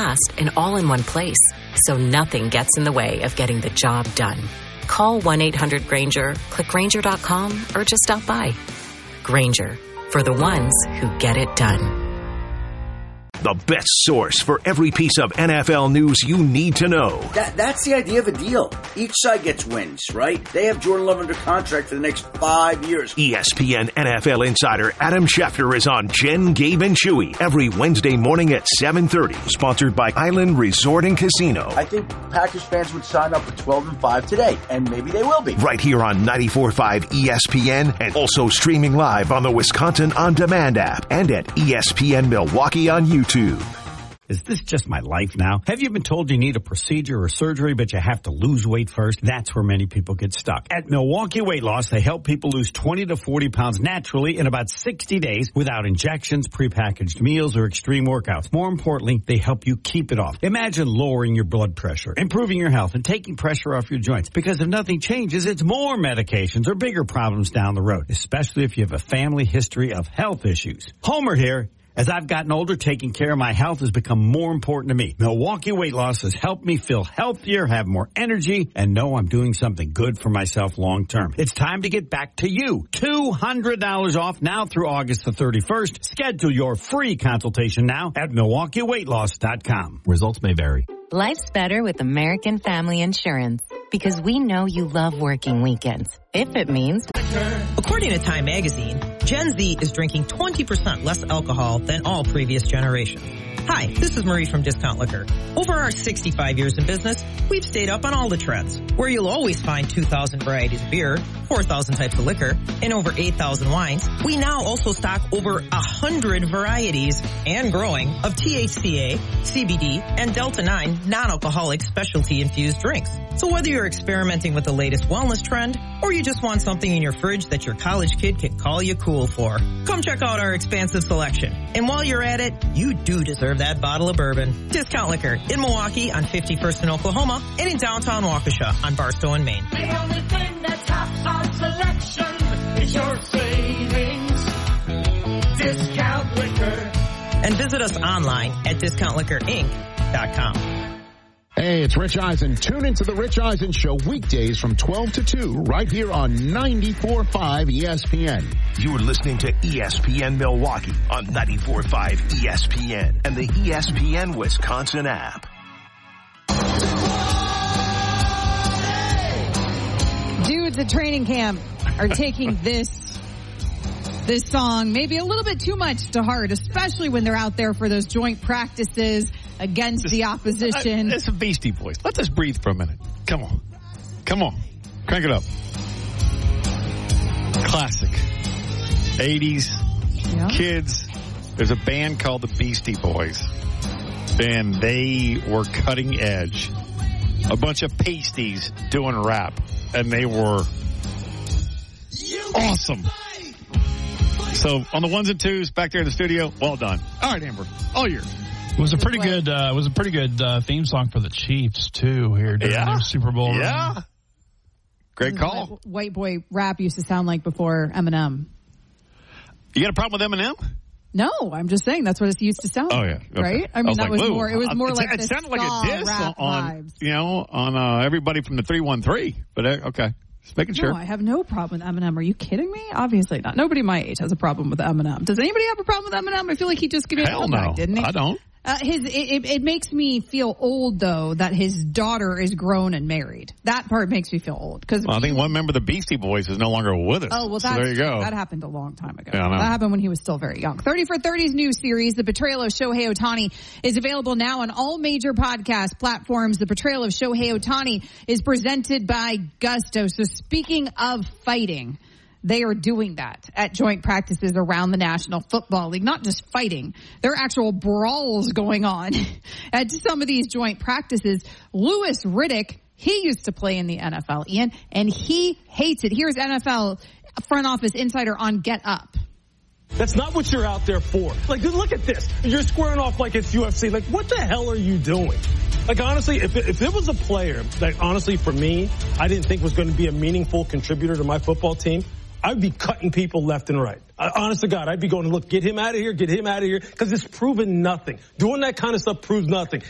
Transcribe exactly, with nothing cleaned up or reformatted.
fast and all in one place, so nothing gets in the way of getting the job done. Call one eight hundred Grainger, click Grainger dot com, or just stop by. Grainger, for the ones who get it done. The best source for every piece of N F L news you need to know. That, that's the idea of a deal. Each side gets wins, right? They have Jordan Love under contract for the next five years. E S P N N F L insider Adam Schefter is on Jen, Gabe, and Chewy every Wednesday morning at seven thirty. Sponsored by Island Resort and Casino. I think Packers fans would sign up for twelve and five today, and maybe they will be. Right here on ninety-four point five E S P N, and also streaming live on the Wisconsin On Demand app and at E S P N Milwaukee on YouTube. Is this just my life now? Have you been told you need a procedure or surgery, but you have to lose weight first? That's where many people get stuck. At Milwaukee Weight Loss, they help people lose twenty to forty pounds naturally in about sixty days without injections, prepackaged meals, or extreme workouts. More importantly, they help you keep it off. Imagine lowering your blood pressure, improving your health, and taking pressure off your joints. Because if nothing changes, it's more medications or bigger problems down the road, especially if you have a family history of health issues. Homer here. As I've gotten older, taking care of my health has become more important to me. Milwaukee Weight Loss has helped me feel healthier, have more energy, and know I'm doing something good for myself long term. It's time to get back to you. two hundred dollars off now through August the thirty-first. Schedule your free consultation now at milwaukee weight loss dot com. Results may vary. Life's better with American Family Insurance because we know you love working weekends. If it means... According to Time Magazine, Gen Z is drinking twenty percent less alcohol than all previous generations. Hi, this is Marie from Discount Liquor. Over our sixty-five years in business, we've stayed up on all the trends, where you'll always find two thousand varieties of beer, four thousand types of liquor, and over eight thousand wines. We now also stock over one hundred varieties, and growing, of T H C A, C B D, and Delta nine non-alcoholic specialty-infused drinks. So whether you're experimenting with the latest wellness trend, or you just want something in your fridge that your college kid can call you cool for, come check out our expansive selection. And while you're at it, you do deserve that bottle of bourbon. Discount Liquor in Milwaukee on fifty-first in Oklahoma and in downtown Waukesha on Barstow and Maine. The only thing that tops our selection is your savings. Discount Liquor. And visit us online at discount liquor inc dot com. Hey, it's Rich Eisen. Tune into the Rich Eisen Show weekdays from twelve to two right here on ninety-four point five E S P N. You're listening to E S P N Milwaukee on ninety-four point five E S P N and the E S P N Wisconsin app. Dudes at training camp are taking this this song maybe a little bit too much to heart, especially when they're out there for those joint practices against the opposition. Uh, it's a Beastie Boys. Let us breathe for a minute. Come on. Come on. Crank it up. Classic. eighties. Yeah. Kids. There's a band called the Beastie Boys. And they were cutting edge. A bunch of pasties doing rap. And they were awesome. So on the ones and twos back there in the studio, well done. All right, Amber. All yours. It was a pretty good. Uh, it was a pretty good uh, theme song for the Chiefs too. Here during yeah. their Super Bowl. Yeah, run. Great call. What white boy rap used to sound like before Eminem. You got a problem with Eminem? No, I'm just saying that's what it used to sound. Oh yeah, like, okay. Right? I mean, I was that like, was more. It was more it, like it the sounded like a diss rap on, vibes. you know, on uh, everybody from the three one three. But uh, okay. Just making sure. No, I have no problem with Eminem. Are you kidding me? Obviously not. Nobody my age has a problem with Eminem. Does anybody have a problem with Eminem? I feel like he just gave me Hell a no. comeback, didn't he? I don't. Uh, his it, it makes me feel old though that his daughter is grown and married. That part makes me feel old because well, I think one member of the Beastie Boys is no longer with us. Oh well, so that's, there you go. That happened a long time ago. Yeah, that happened when he was still very young. thirty for thirty's new series, The Betrayal of Shohei Ohtani, is available now on all major podcast platforms. The Betrayal of Shohei Ohtani is presented by Gusto. So speaking of fighting, they are doing that at joint practices around the National Football League. Not just fighting. There are actual brawls going on at some of these joint practices. Louis Riddick, he used to play in the N F L, Ian, and he hates it. Here's N F L front office insider on Get Up. That's not what you're out there for. Like, look at this. You're squaring off like it's U F C. Like, what the hell are you doing? Like, honestly, if it, if it was a player that, honestly, for me, I didn't think was going to be a meaningful contributor to my football team, I'd be cutting people left and right. I, honest to God, I'd be going, look, get him out of here, get him out of here, because it's proven nothing. Doing that kind of stuff proves nothing.